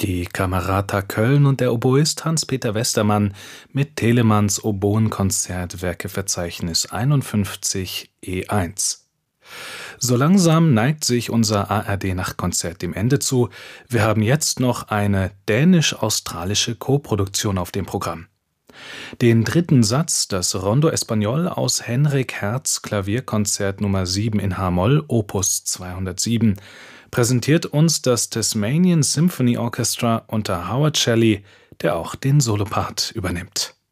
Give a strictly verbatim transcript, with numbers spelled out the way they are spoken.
Die Camerata Köln und der Oboist Hans-Peter Westermann mit Telemanns Oboenkonzert Werkeverzeichnis einundfünfzig E eins. So langsam neigt sich unser A R D-Nachtkonzert dem Ende zu. Wir haben jetzt noch eine dänisch-australische Koproduktion auf dem Programm. Den dritten Satz, das Rondo Espagnol aus Henrik Hertz Klavierkonzert Nummer sieben in h-Moll, Opus zweihundertsieben, präsentiert uns das Tasmanian Symphony Orchestra unter Howard Shelley, der auch den Solopart übernimmt.